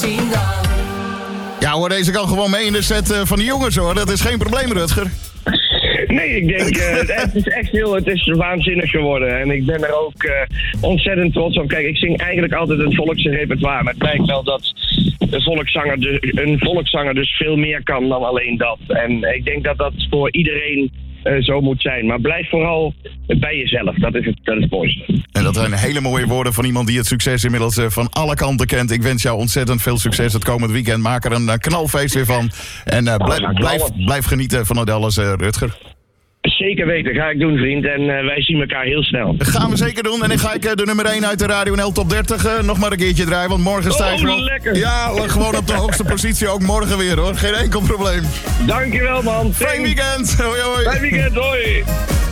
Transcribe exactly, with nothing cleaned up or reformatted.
Ja hoor, deze kan gewoon mee in de set uh, van de jongens hoor. Dat is geen probleem, Rutger. Nee, ik denk, uh, het is echt heel, het is waanzinnig geworden. En ik ben er ook uh, ontzettend trots op. Kijk, ik zing eigenlijk altijd het volkse repertoire. Maar het blijkt wel dat een volkszanger, dus, een volkszanger dus veel meer kan dan alleen dat. En ik denk dat dat voor iedereen uh, zo moet zijn. Maar blijf vooral bij jezelf. Dat is het, dat is het mooiste. En dat zijn hele mooie woorden van iemand die het succes inmiddels uh, van alle kanten kent. Ik wens jou ontzettend veel succes het komend weekend. Maak er een uh, knalfeest weer van. En uh, blijf, blijf, blijf genieten van het alles, uh, Rutger. Zeker weten, ga ik doen, vriend. En uh, wij zien elkaar heel snel. Dat gaan we zeker doen. En dan ga ik uh, de nummer één uit de Radio N L Top dertig uh, nog maar een keertje draaien. Want morgen sta je oh, lekker. Ja, gewoon op de hoogste positie. Ook morgen weer, hoor. Geen enkel probleem. Dankjewel, man. Fijn weekend. Hoi, hoi. Fijn weekend, hoi.